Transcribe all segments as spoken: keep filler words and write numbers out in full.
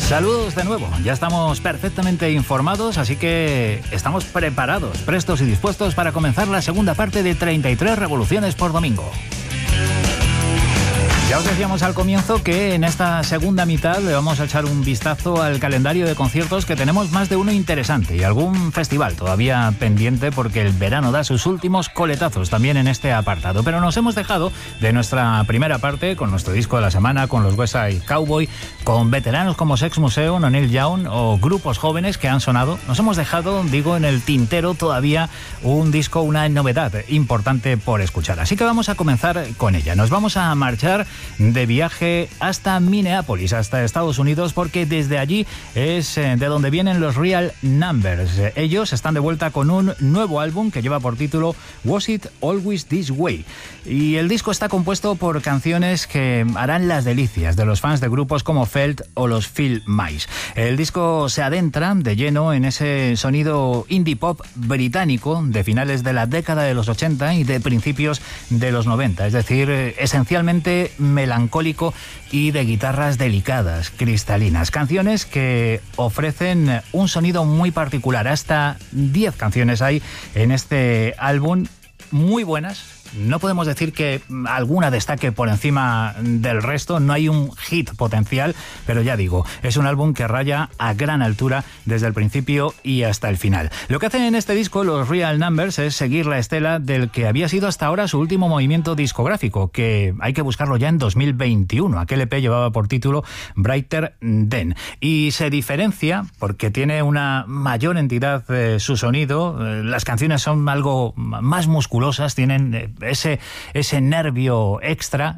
Saludos de nuevo, ya estamos perfectamente informados, así que estamos preparados, prestos y dispuestos para comenzar la segunda parte de treinta y tres revoluciones por domingo. Ya os decíamos al comienzo que en esta segunda mitad le vamos a echar un vistazo al calendario de conciertos, que tenemos más de uno interesante y algún festival todavía pendiente, porque el verano da sus últimos coletazos también en este apartado. Pero nos hemos dejado de nuestra primera parte con nuestro disco de la semana, con los West Side Cowboy, con veteranos como Sex Museum o Neil Young o grupos jóvenes que han sonado. Nos hemos dejado, digo, en el tintero todavía un disco, una novedad importante por escuchar. Así que vamos a comenzar con ella. Nos vamos a marchar de viaje hasta Minneapolis, hasta Estados Unidos, porque desde allí es de donde vienen los Real Numbers. Ellos están de vuelta con un nuevo álbum que lleva por título Was It Always This Way, y el disco está compuesto por canciones que harán las delicias de los fans de grupos como Felt o los Phil Mice. El disco se adentra de lleno en ese sonido indie pop británico de finales de la década de los ochenta y de principios de los noventa, es decir, esencialmente melancólico y de guitarras delicadas, cristalinas. Canciones que ofrecen un sonido muy particular. Hasta diez canciones hay en este álbum, muy buenas. No podemos decir que alguna destaque por encima del resto, no hay un hit potencial, pero ya digo, es un álbum que raya a gran altura desde el principio y hasta el final. Lo que hacen en este disco los Real Numbers es seguir la estela del que había sido hasta ahora su último movimiento discográfico, que hay que buscarlo ya en dos mil veintiuno. Aquel E P llevaba por título Brighter Than, y se diferencia porque tiene una mayor entidad eh, su sonido. Eh, las canciones son algo más musculosas, tienen eh, ese, ese nervio extra,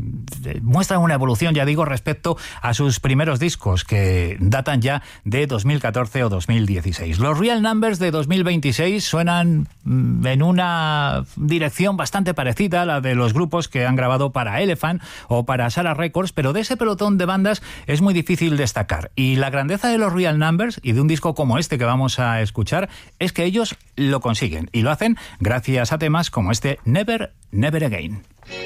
muestran una evolución, ya digo, respecto a sus primeros discos, que datan ya de dos mil catorce o dos mil dieciséis. Los Real Numbers de dos mil veintiséis suenan en una dirección bastante parecida a la de los grupos que han grabado para Elephant o para Sarah Records, pero de ese pelotón de bandas es muy difícil destacar. Y la grandeza de los Real Numbers y de un disco como este que vamos a escuchar es que ellos lo consiguen, y lo hacen gracias a temas como este Never, Never Again.